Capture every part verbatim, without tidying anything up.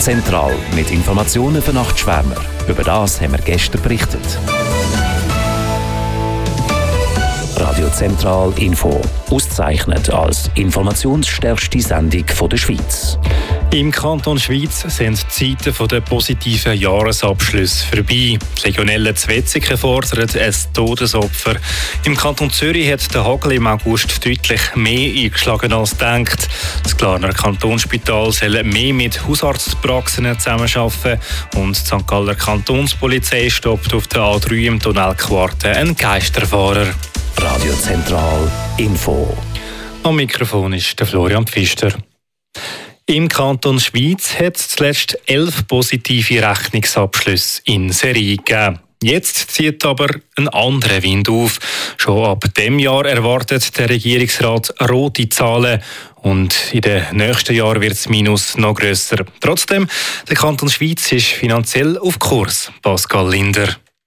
Zentral mit Informationen für Nachtschwärmer. Über das haben wir gestern berichtet. Radio Zentral Info. Ausgezeichnet als informationsstärkste Sendung der Schweiz. Im Kanton Schwyz sind die Zeiten der positiven Jahresabschlüsse vorbei. Die Legionelle Wetzikon fordert ein Todesopfer. Im Kanton Zürich hat der Hagel im August deutlich mehr eingeschlagen als gedacht. Das Glarner Kantonsspital soll mehr mit Hausarztpraxen zusammenarbeiten und die Sankt Galler Kantonspolizei stoppt auf der A drei im Tunnelquarte einen Geisterfahrer. Radio Zentral Info. Am Mikrofon ist der Florian Pfister. Im Kanton Schwyz hat es zuletzt elf positive Rechnungsabschlüsse in Serie gegeben. Jetzt zieht aber ein anderer Wind auf. Schon ab diesem Jahr erwartet der Regierungsrat rote Zahlen. Und in den nächsten Jahren wird das Minus noch grösser. Trotzdem, der Kanton Schwyz ist finanziell auf Kurs. Pascal Linder.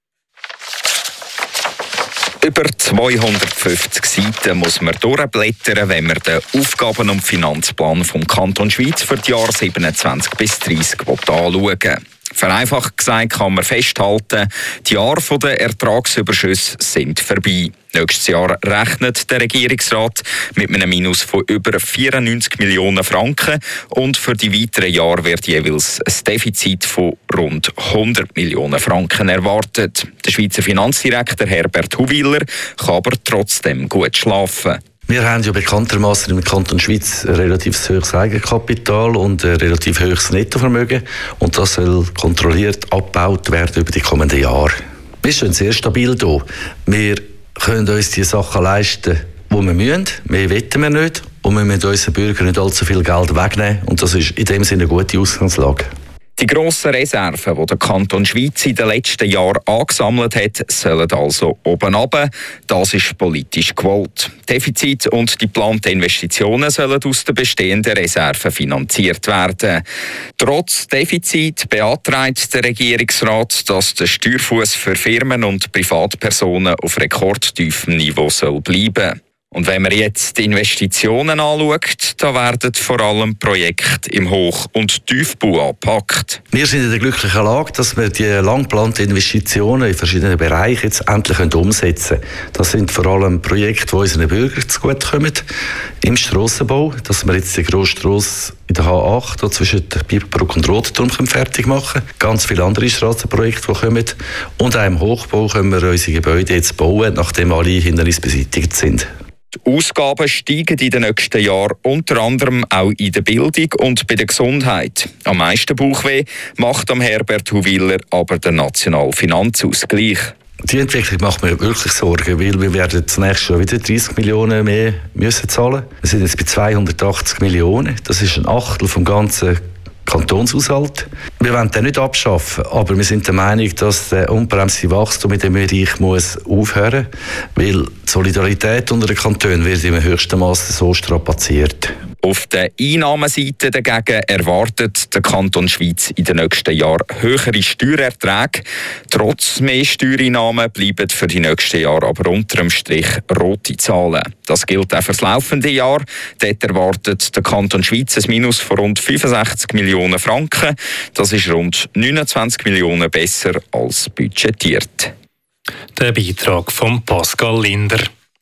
Über zweihundertfünfzig Seiten muss man durchblättern, wenn man den Aufgaben- und Finanzplan vom Kanton Schwyz für die Jahre siebenundzwanzig bis dreißig anschauen will. Vereinfacht gesagt kann man festhalten, die Jahre der Ertragsüberschüsse sind vorbei. Nächstes Jahr rechnet der Regierungsrat mit einem Minus von über vierundneunzig Millionen Franken und für die weiteren Jahre wird jeweils ein Defizit von rund hundert Millionen Franken erwartet. Der Schweizer Finanzdirektor Herbert Huwiler kann aber trotzdem gut schlafen. Wir haben ja bekanntermaßen im Kanton Schwyz ein relativ hohes Eigenkapital und ein relativ hohes Nettovermögen. Und das soll kontrolliert abgebaut werden über die kommenden Jahre. Wir stehen sehr stabil da. Wir können uns die Sachen leisten, die wir müssen. Mehr wollen wir nicht. Und wir müssen unseren Bürgern nicht allzu viel Geld wegnehmen. Und das ist in dem Sinne eine gute Ausgangslage. Die grossen Reserven, die der Kanton Schwyz in den letzten Jahren angesammelt hat, sollen also oben runter. Das ist politisch gewollt. Defizit und die geplanten Investitionen sollen aus den bestehenden Reserven finanziert werden. Trotz Defizit beantragt der Regierungsrat, dass der Steuerfuss für Firmen und Privatpersonen auf rekordtiefem Niveau soll bleiben. Und wenn man jetzt die Investitionen anschaut, da werden vor allem Projekte im Hoch- und Tiefbau angepackt. Wir sind in der glücklichen Lage, dass wir die lang geplanten Investitionen in verschiedenen Bereichen jetzt endlich umsetzen können. Das sind vor allem Projekte, die unseren Bürgern zugutekommen. Im Strassenbau, dass wir jetzt die grosse Strasse in der H acht hier zwischen Biberbrücke und Rotenturm fertig machen können. Ganz viele andere Strassenprojekte, die kommen. Und auch im Hochbau können wir unsere Gebäude jetzt bauen, nachdem alle Hindernisse beseitigt sind. Die Ausgaben steigen in den nächsten Jahren unter anderem auch in der Bildung und bei der Gesundheit. Am meisten Bauchweh macht am Herbert Huwiler aber der nationale Finanzausgleich. Die Entwicklung macht mir wirklich Sorgen, weil wir werden das nächste Jahr wieder dreißig Millionen mehr müssen zahlen. Wir sind jetzt bei zweihundertachtzig Millionen. Das ist ein Achtel vom ganzen Kantonshaushalt. Wir wollen den nicht abschaffen, aber wir sind der Meinung, dass der unbremste Wachstum in diesem Bereich muss aufhören muss, weil die Solidarität unter den Kantonen wird im höchsten Maße so strapaziert. Auf der Einnahmenseite dagegen erwartet der Kanton Schwyz in den nächsten Jahren höhere Steuererträge. Trotz mehr Steuereinnahmen bleiben für die nächsten Jahre aber unter dem Strich rote Zahlen. Das gilt auch für das laufende Jahr. Dort erwartet der Kanton Schwyz ein Minus von rund fünfundsechzig Millionen Franken. Das ist rund neunundzwanzig Millionen besser als budgetiert. Der Beitrag von Pascal Linder.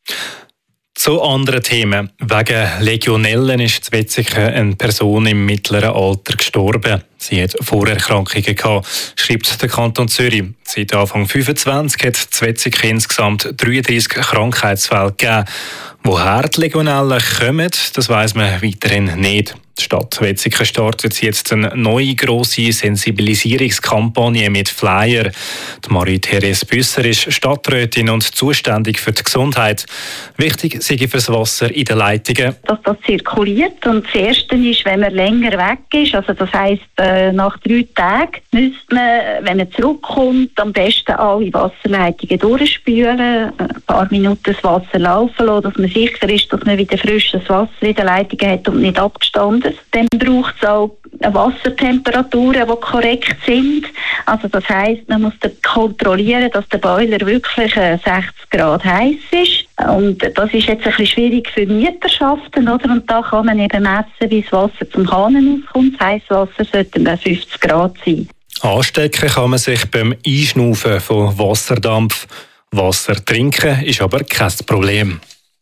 Zu anderen Themen. Wegen Legionellen ist in Wetzikon eine Person im mittleren Alter gestorben. Sie hat Vorerkrankungen gehabt, schreibt der Kanton Zürich. Seit Anfang fünfundzwanzig hat es in Wetzikon insgesamt dreiunddreißig Krankheitsfälle gegeben. Woher die Legionellen kommen, das weiss man weiterhin nicht. Die Stadt Wetzikon startet jetzt eine neue grosse Sensibilisierungskampagne mit Flyer. Die Marie-Therese Büsser ist Stadträtin und zuständig für die Gesundheit. Wichtig sei für das Wasser in den Leitungen. Dass das zirkuliert. Und das Erste ist, wenn man länger weg ist, also das heisst, nach drei Tagen müsste man, wenn man zurückkommt, am besten alle Wasserleitungen durchspülen, ein paar Minuten das Wasser laufen lassen, dass man sicher ist, dass man wieder frisches Wasser in den Leitungen hat und nicht abgestanden. Dann braucht es auch Wassertemperaturen, die korrekt sind. Also das heisst, man muss kontrollieren, dass der Boiler wirklich äh, sechzig Grad heiß ist. Und das ist jetzt ein bisschen schwierig für Mieterschaften, oder? Und da kann man eben messen, wie das Wasser zum Hahn auskommt. Das Heisswasser sollte dann fünfzig Grad sein. Anstecken kann man sich beim Einschnaufen von Wasserdampf. Wasser trinken ist aber kein Problem.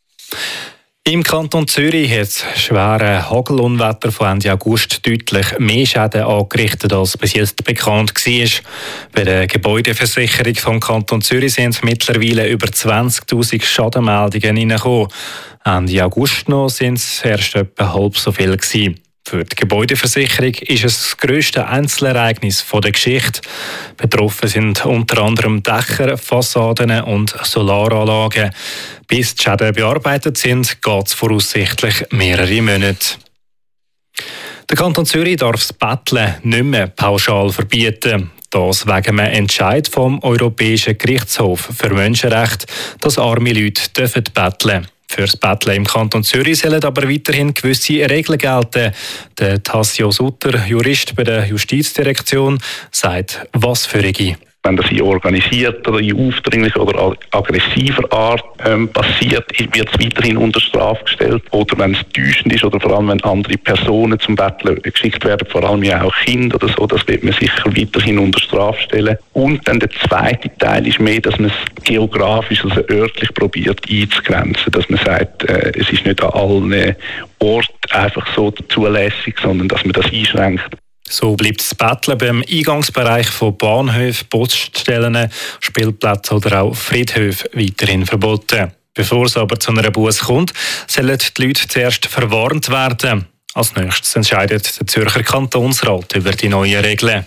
Im Kanton Zürich hat das schwere Hagelunwetter von Ende August deutlich mehr Schäden angerichtet, als bis jetzt bekannt war. Bei der Gebäudeversicherung vom Kanton Zürich sind mittlerweile über zwanzigtausend Schadenmeldungen reingekommen. Ende August noch sind es erst etwa halb so viel gewesen. Für die Gebäudeversicherung ist es das grösste Einzelereignis der Geschichte. Betroffen sind unter anderem Dächer, Fassaden und Solaranlagen. Bis die Schäden bearbeitet sind, geht es voraussichtlich mehrere Monate. Der Kanton Zürich darf das Betteln nicht mehr pauschal verbieten. Das wegen einem Entscheid vom Europäischen Gerichtshof für Menschenrechte, dass arme Leute betteln dürfen. Für das Betteln im Kanton Zürich sollen aber weiterhin gewisse Regeln gelten. Der Tassio Sutter, Jurist bei der Justizdirektion, sagt, was für Regeln. Wenn das in organisierter, in aufdringlicher oder aggressiver Art ähm, passiert, wird es weiterhin unter Strafe gestellt. Oder wenn es täuschend ist oder vor allem wenn andere Personen zum Betteln geschickt werden, vor allem ja auch Kinder oder so, das wird man sicher weiterhin unter Strafe stellen. Und dann der zweite Teil ist mehr, dass man es geografisch, also örtlich probiert einzugrenzen. Dass man sagt, äh, es ist nicht an allen Orten einfach so zulässig, sondern dass man das einschränkt. So bleibt das Betteln beim Eingangsbereich von Bahnhöfen, Poststellen, Spielplätzen oder auch Friedhöfen weiterhin verboten. Bevor es aber zu einer Busse kommt, sollen die Leute zuerst verwarnt werden. Als nächstes entscheidet der Zürcher Kantonsrat über die neuen Regeln.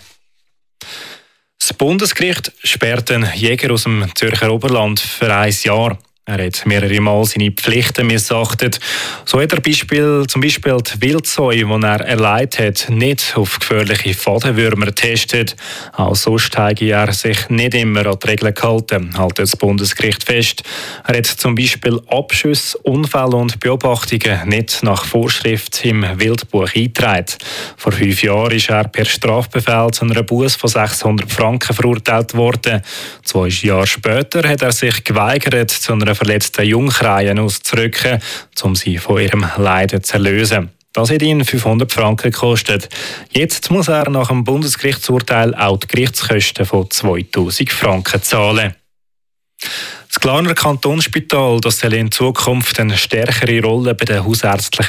Das Bundesgericht sperrt einen Jäger aus dem Zürcher Oberland für ein Jahr. Er hat mehrere Mal seine Pflichten missachtet. So hat er Beispiel, zum Beispiel die Wildsäue, die er erleidet hat, nicht auf gefährliche Fadenwürmer getestet. Auch sonst habe er sich nicht immer an die Regeln gehalten, hält das Bundesgericht fest. Er hat zum Beispiel Abschüsse, Unfälle und Beobachtungen nicht nach Vorschrift im Wildbuch eingetragen. Vor fünf Jahren ist er per Strafbefehl zu einer Busse von sechshundert Franken verurteilt worden. Zwei Jahre später hat er sich geweigert, zu einer verletzten Jungkreien auszurücken, um sie von ihrem Leiden zu erlösen. Das hat ihn fünfhundert Franken gekostet. Jetzt muss er nach dem Bundesgerichtsurteil auch die Gerichtskosten von zweitausend Franken zahlen. Das Glarner Kantonsspital, das soll in Zukunft eine stärkere Rolle bei der hausärztlichen